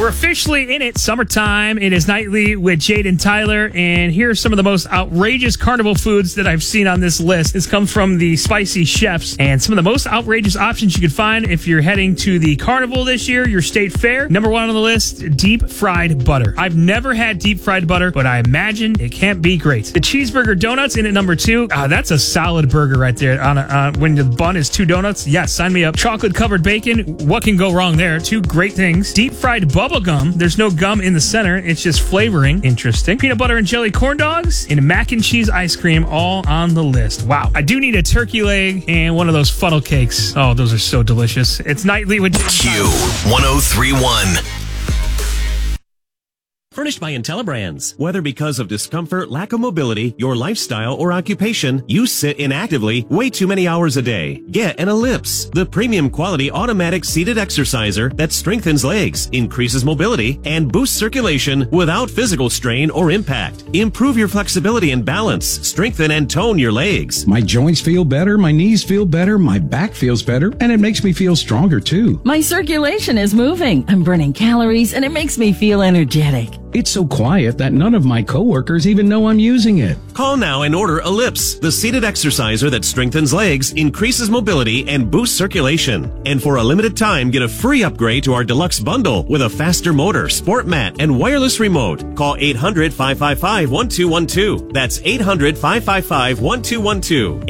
We're officially in it. Summertime. It is Nightly with Jade and Tyler. And here are some of the most outrageous carnival foods that I've seen on this list. This comes from the Spicy Chefs. And some of the most outrageous options you could find if you're heading to the carnival this year, your state fair. Number one on the list, deep fried butter. I've never had deep fried butter, but I imagine it can't be great. The cheeseburger donuts in at number two. That's a solid burger right there. When the bun is 2 donuts, yes, sign me up. Chocolate covered bacon. What can go wrong there? 2 great things. Deep fried bubble gum. There's no gum in the center. It's just flavoring. Interesting. Peanut butter and jelly corn dogs and mac and cheese ice cream all on the list. Wow. I do need a turkey leg and one of those funnel cakes. Oh, those are so delicious. It's Nightly with Q1031. Furnished by IntelliBrands. Whether because of discomfort, lack of mobility, your lifestyle, or occupation, you sit inactively way too many hours a day. Get an Ellipse, the premium quality automatic seated exerciser that strengthens legs, increases mobility, and boosts circulation without physical strain or impact. Improve your flexibility and balance, strengthen and tone your legs. My joints feel better, my knees feel better, my back feels better, and it makes me feel stronger too. My circulation is moving. I'm burning calories, and it makes me feel energetic. It's so quiet that none of my coworkers even know I'm using it. Call now and order Ellipse, the seated exerciser that strengthens legs, increases mobility, and boosts circulation. And for a limited time, get a free upgrade to our deluxe bundle with a faster motor, sport mat, and wireless remote. Call 800-555-1212. That's 800-555-1212.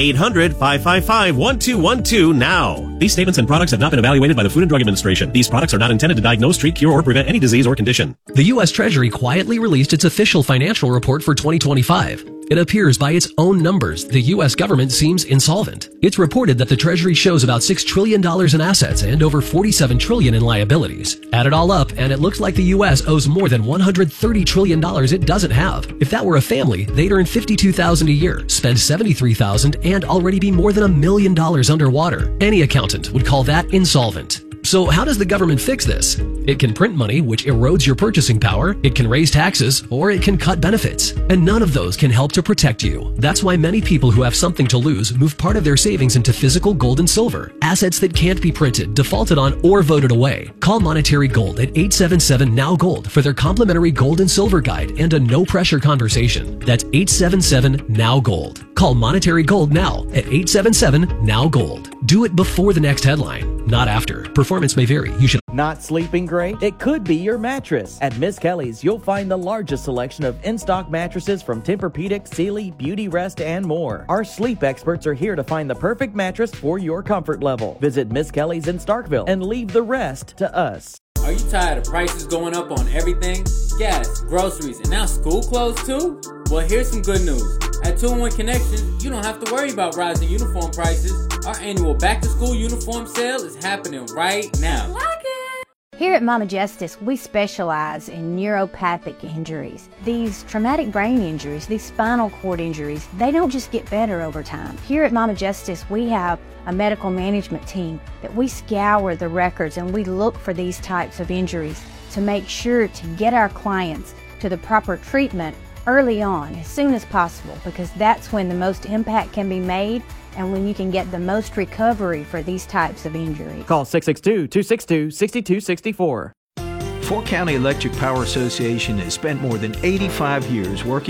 800-555-1212 now. These statements and products have not been evaluated by the Food and Drug Administration. These products are not intended to diagnose, treat, cure, or prevent any disease or condition. The U.S. Treasury quietly released its official financial report for 2025. It appears by its own numbers, the U.S. government seems insolvent. It's reported that the Treasury shows about $6 trillion in assets and over $47 trillion in liabilities. Add it all up, and it looks like the U.S. owes more than $130 trillion it doesn't have. If that were a family, they'd earn $52,000 a year, spend $73,000, and already be more than $1 million underwater. Any accountant would call that insolvent. So how does the government fix this? It can print money, which erodes your purchasing power, it can raise taxes, or it can cut benefits. And none of those can help to protect you. That's why many people who have something to lose move part of their savings into physical gold and silver, assets that can't be printed, defaulted on, or voted away. Call Monetary Gold at 877-NOW-GOLD for their complimentary gold and silver guide and a no-pressure conversation. That's 877-NOW-GOLD. Call Monetary Gold now at 877-NOW-GOLD. Do it before the next headline, not after. Performance may vary. You should Not sleeping great? It could be your mattress. At Miss Kelly's, you'll find the largest selection of in-stock mattresses from Tempur-Pedic, Sealy, Beauty Rest, and more. Our sleep experts are here to find the perfect mattress for your comfort level. Visit Miss Kelly's in Starkville and leave the rest to us. Are you tired of prices going up on everything? Gas, groceries, and now school clothes too? Well, here's some good news. At 2-in-1 Connections, you don't have to worry about rising uniform prices. Our annual back-to-school uniform sale is happening right now. Like it! Here at Mama Justice, we specialize in neuropathic injuries. These traumatic brain injuries, these spinal cord injuries, they don't just get better over time. Here at Mama Justice, we have a medical management team that we scour the records and we look for these types of injuries to make sure to get our clients to the proper treatment early on, as soon as possible, because that's when the most impact can be made and when you can get the most recovery for these types of injuries. Call 662-262-6264. Fort County Electric Power Association has spent more than 85 years working